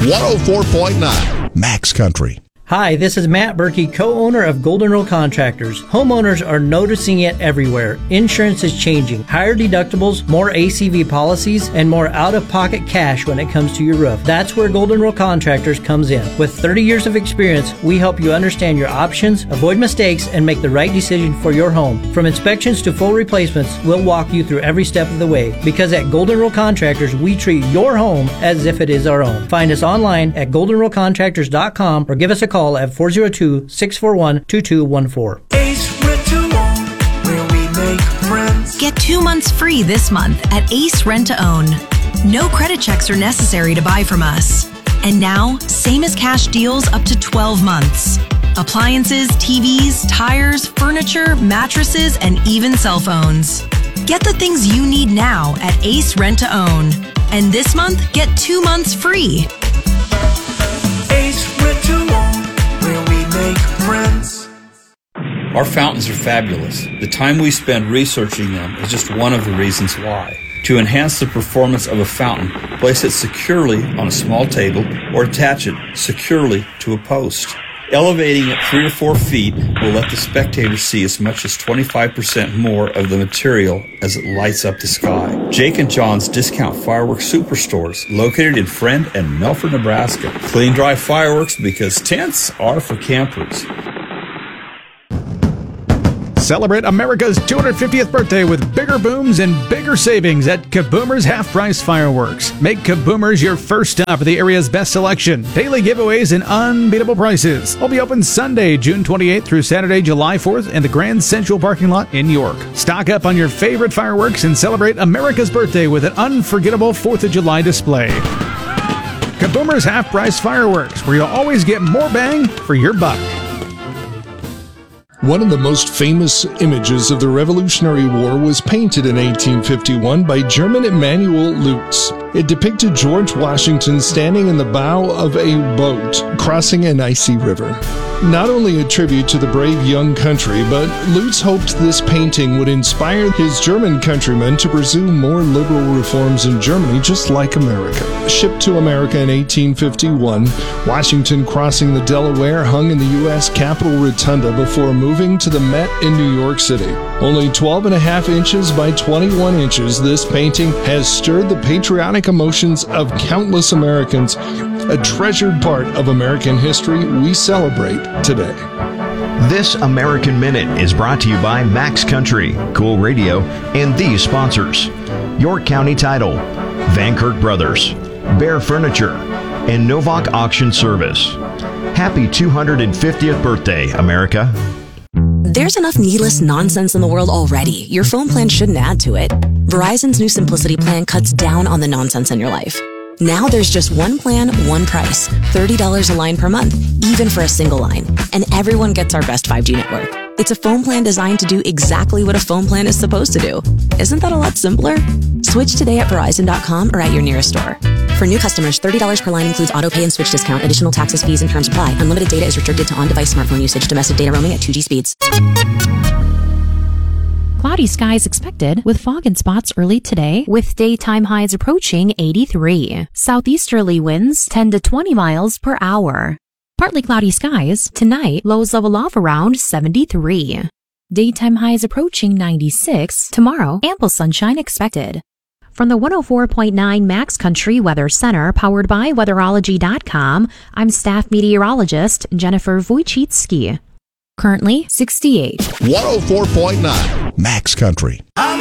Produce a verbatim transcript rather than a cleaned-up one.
one oh four point nine Max Country. Hi, this is Matt Berkey, co-owner of Golden Rule Contractors. Homeowners are noticing it everywhere. Insurance is changing. Higher deductibles, more A C V policies, and more out-of-pocket cash when it comes to your roof. That's where Golden Rule Contractors comes in. With thirty years of experience, we help you understand your options, avoid mistakes, and make the right decision for your home. From inspections to full replacements, we'll walk you through every step of the way. Because at Golden Rule Contractors, we treat your home as if it is our own. Find us online at golden rule contractors dot com or give us a call at four oh two, six four one, two two one four. Ace Rent to Own, where we make friends. Get two months free this month at Ace Rent to Own. No credit checks are necessary to buy from us. And now, same as cash deals up to twelve months. Appliances, T Vs, tires, furniture, mattresses, and even cell phones. Get the things you need now at Ace Rent to Own. And this month, get two months free. Ace Rent to Own, where we make friends. Our fountains are fabulous. The time we spend researching them is just one of the reasons why. To enhance the performance of a fountain, place it securely on a small table or attach it securely to a post. Elevating it three or four feet will let the spectator see as much as twenty-five percent more of the material as it lights up the sky. Jake and John's Discount Fireworks Superstores, located in Friend and Melford, Nebraska. Clean, dry fireworks because tents are for campers. Celebrate America's two hundred fiftieth birthday with bigger booms and bigger savings at Kaboomers Half Price Fireworks. Make Kaboomers your first stop for the area's best selection, daily giveaways, and unbeatable prices. We'll be open Sunday, June twenty-eighth through Saturday, July fourth in the Grand Central parking lot in York. Stock up on your favorite fireworks and celebrate America's birthday with an unforgettable fourth of July display. Kaboomers Half Price Fireworks, where you'll always get more bang for your buck. One of the most famous images of the Revolutionary War was painted in eighteen fifty-one by German Emanuel Lutz. It depicted George Washington standing in the bow of a boat crossing an icy river. Not only a tribute to the brave young country, but Lutz hoped this painting would inspire his German countrymen to pursue more liberal reforms in Germany, just like America. Shipped to America in eighteen fifty-one, Washington crossing the Delaware hung in the U S Capitol Rotunda before moving to the Met in New York City. Only twelve and a half inches by twenty-one inches, this painting has stirred the patriotic emotions of countless Americans, a treasured part of American history we celebrate today. This American Minute is brought to you by Max Country, Cool Radio, and these sponsors: York County Title, Van Kirk Brothers, Bear Furniture, and Novak Auction Service. Happy two hundred fiftieth birthday, America. There's enough needless nonsense in the world already. Your phone plan shouldn't add to it. Verizon's new Simplicity plan cuts down on the nonsense in your life. Now there's just one plan, one price, thirty dollars a line per month, even for a single line. And everyone gets our best five G network. It's a phone plan designed to do exactly what a phone plan is supposed to do. Isn't that a lot simpler? Switch today at Verizon dot com or at your nearest store. For new customers, thirty dollars per line includes auto pay and switch discount. Additional taxes, fees, and terms apply. Unlimited data is restricted to on-device smartphone usage. Domestic data roaming at two G speeds. Cloudy skies expected with fog and spots early today, with daytime highs approaching eighty-three. Southeasterly winds ten to twenty miles per hour. Partly cloudy skies tonight, lows level off around seventy-three. Daytime highs approaching ninety-six. Tomorrow, ample sunshine expected. From the one oh four point nine Max Country Weather Center, powered by weatherology dot com, I'm staff meteorologist Jennifer Wojcicki. Currently sixty-eight. one oh four point nine Max Country. I